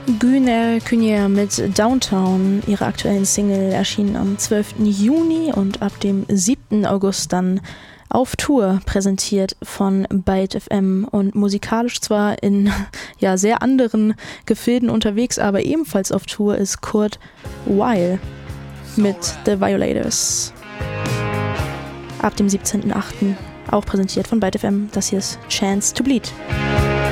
Güner Künier mit Downtown, ihre aktuellen Single, erschienen am 12. Juni und ab dem 7. August dann auf Tour, präsentiert von Byte FM und musikalisch zwar in sehr anderen Gefilden unterwegs, aber ebenfalls auf Tour ist Kurt Weil mit The Violators. Ab dem 17.08. auch präsentiert von Byte FM. Das hier ist Chance to Bleed.